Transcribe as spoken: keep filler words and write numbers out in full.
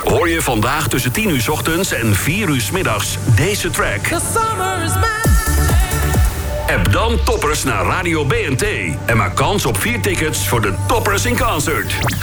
Hoor je vandaag tussen tien uur 's ochtends en vier uur 's middags deze track? App dan Toppers naar Radio B N T en maak kans op vier tickets voor de Toppers in Concert.